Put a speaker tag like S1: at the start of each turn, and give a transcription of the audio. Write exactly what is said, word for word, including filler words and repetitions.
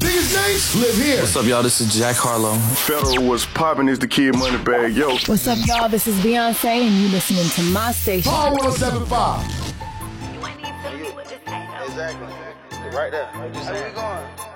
S1: Biggest names live here.
S2: What's up, y'all? This is Jack Harlow.
S3: Federal was popping is the Kid Moneybag. Yo.
S4: What's up, y'all? This is Beyonce, and you listening to my station.
S1: Power one oh seven point five.
S5: Exactly. Right there. Where we going?